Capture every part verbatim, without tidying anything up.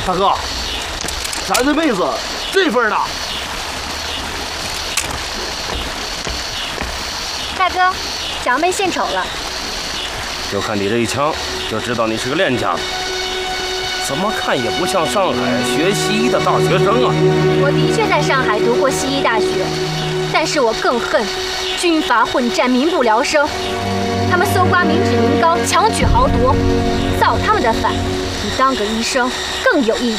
大哥，咱这妹子这份的。 大哥，小妹献丑了。 就看你这一枪，就知道你是个练家子。怎么看也不像上海学西医的大学生啊！ 我的确在上海读过西医大学，但是我更恨军阀混战、民不聊生。他们搜刮民脂民膏，强取豪夺，造他们的反，比当个医生更有意义。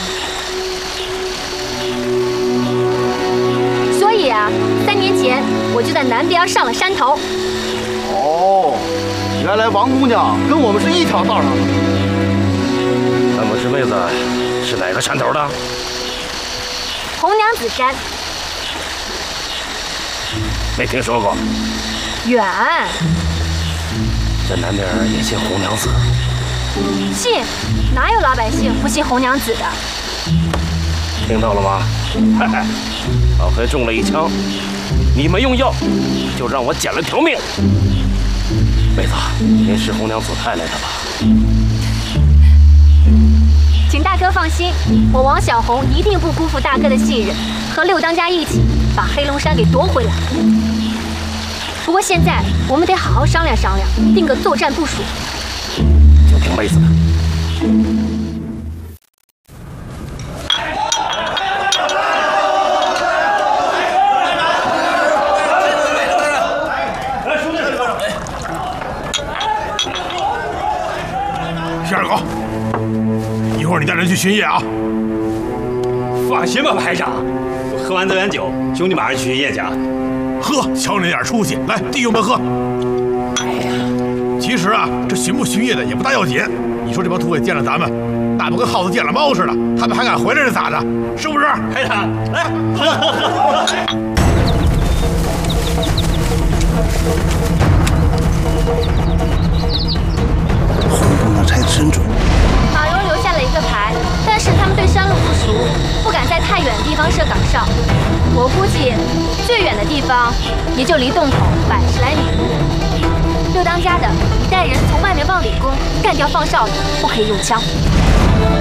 所以啊，三年前我就在南边上了山头。 哦，原来王姑娘跟我们是一条道上的。 那么这妹子是哪个山头的？ 红娘子山。 没听说过。 远。 这南边也信红娘子？ 信，哪有老百姓不信红娘子的？ 听到了吗？嘿嘿，老黑中了一枪，你没用药，就让我捡了条命。妹子，您是红娘子派来的吧？ 请大哥放心，我王小红一定不辜负大哥的信任，和六当家一起把黑龙山给夺回来。不过现在我们得好好商量商量，定个作战部署。 就听妹子的。 谢二狗，一会儿你带人去巡夜啊。 放心吧，排长，我喝完这碗酒，兄弟马上去巡夜去啊。 喝，瞧你那点出息！来，弟兄们喝。 哎呀， 其实啊，这巡不巡夜的也不大要紧。你说这帮土匪见了咱们，那不跟耗子见了猫似的，他们还敢回来是咋的？是不是？ 排长，来，喝喝喝。 红姑娘猜得真准。 马荣留下了一个牌，但是他们对山路不熟，不敢在太远的地方设岗哨。我估计最远的地方也就离洞口百十来米路。六当家的一带人从外面往里攻，干掉放哨的不可以用枪。